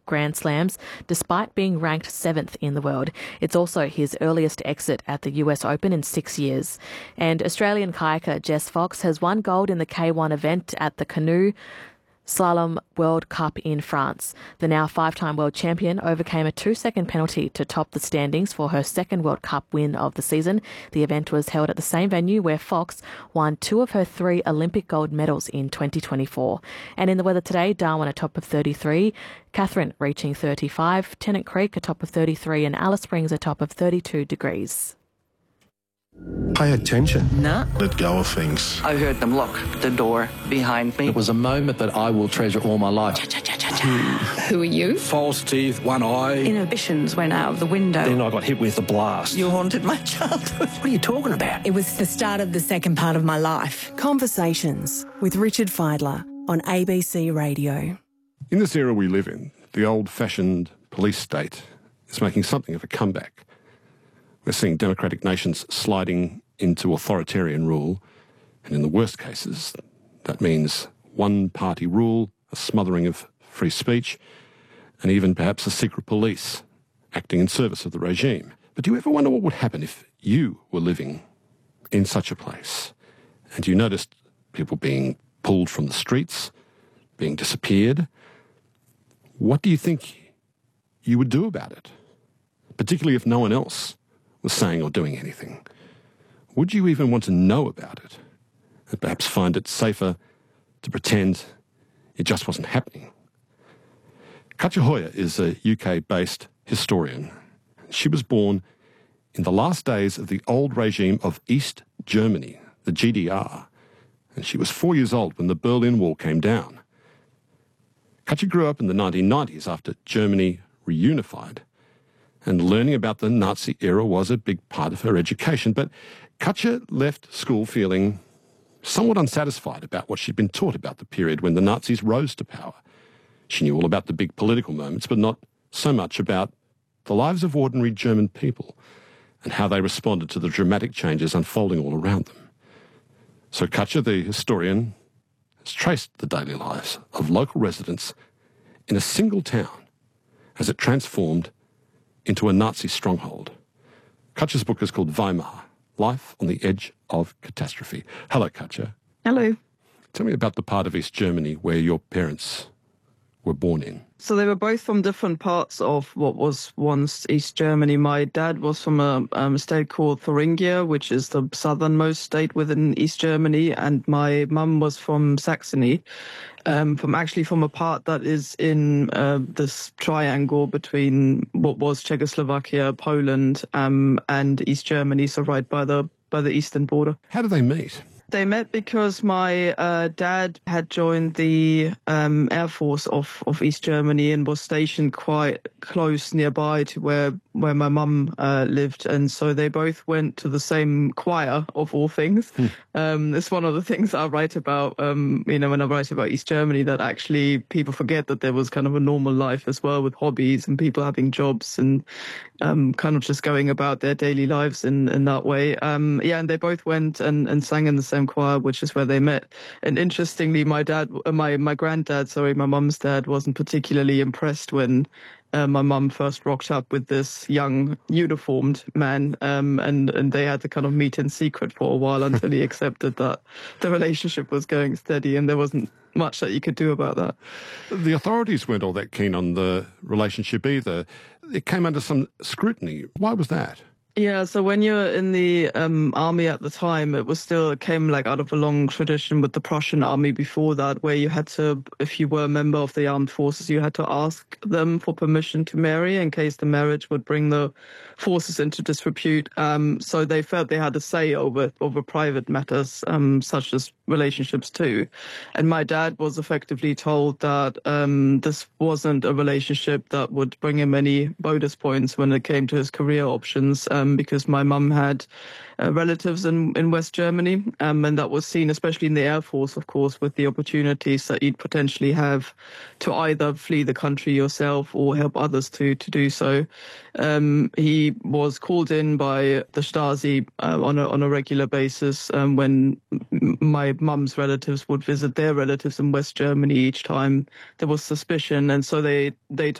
Grand Slams, despite being ranked 7th in the world. It's also his earliest exit at the US Open in 6 years. And Australian kayaker Jess Fox has won gold in the K1 event at the Canoe Slalom World Cup in France. The now 5-time world champion overcame a 2-second penalty to top the standings for her second World Cup win of the season. The event was held at the same venue where Fox won 2 of her 3 Olympic gold medals in 2024. And in the weather today, Darwin a top of 33, Katherine reaching 35, Tennant Creek a top of 33 and Alice Springs a top of 32 degrees. Pay attention. No. Let go of things. I heard them lock the door behind me. It was a moment that I will treasure all my life. Who are you? False teeth, one eye. Inhibitions went out of the window. Then I got hit with a blast. You haunted my childhood. What are you talking about? It was the start of the second part of my life. Conversations with Richard Fidler on ABC Radio. In this era we live in, the old-fashioned police state is making something of a comeback. We're seeing democratic nations sliding into authoritarian rule, and in the worst cases, that means one-party rule, a smothering of free speech, and even perhaps a secret police acting in service of the regime. But do you ever wonder what would happen if you were living in such a place and you noticed people being pulled from the streets, being disappeared? What do you think you would do about it, particularly if no one else was saying or doing anything? Would you even want to know about it and perhaps find it safer to pretend it just wasn't happening? Katja Hoyer is a UK-based historian. She was born in the last days of the old regime of East Germany, the GDR, and she was 4 years old when the Berlin Wall came down. Katja grew up in the 1990s after Germany reunified, and learning about the Nazi era was a big part of her education. But Katja left school feeling somewhat unsatisfied about what she'd been taught about the period when the Nazis rose to power. She knew all about the big political moments, but not so much about the lives of ordinary German people and how they responded to the dramatic changes unfolding all around them. So Katja, the historian, has traced the daily lives of local residents in a single town as it transformed into a Nazi stronghold. Katja's book is called Weimar, Life on the Edge of Catastrophe. Hello, Katja. Hello. Tell me about the part of East Germany where your parents were born in. So they were both from different parts of what was once East Germany. My dad was from a state called Thuringia, which is the southernmost state within East Germany, and my mum was from Saxony, from a part that is in this triangle between what was Czechoslovakia, Poland, and East Germany, so right by the eastern border. How did they meet? They met because my dad had joined the Air Force of East Germany and was stationed quite close nearby to where my mum lived. And so they both went to the same choir, of all things. It's one of the things I write about, when I write about East Germany, that actually people forget that there was kind of a normal life as well, with hobbies and people having jobs and kind of just going about their daily lives in that way. And they both went and sang in the same choir, which is where they met. And interestingly, my granddad, my mum's dad, wasn't particularly impressed when my mum first rocked up with this young uniformed man, and they had to kind of meet in secret for a while until he accepted that the relationship was going steady, and there wasn't much that you could do about that. The authorities weren't all that keen on the relationship either. It came under some scrutiny. Why was that? Yeah, so when you're in the army at the time, it came like out of a long tradition with the Prussian army before that, where you had to, if you were a member of the armed forces, you had to ask them for permission to marry in case the marriage would bring the forces into disrepute. So they felt they had a say over private matters, such as relationships too. And my dad was effectively told that this wasn't a relationship that would bring him any bonus points when it came to his career options, because my mum had relatives in West Germany, and that was seen, especially in the Air Force, of course, with the opportunities that you'd potentially have to either flee the country yourself or help others to do so. He was called in by the Stasi on a regular basis when my mum's relatives would visit their relatives in West Germany. Each time there was suspicion, and so they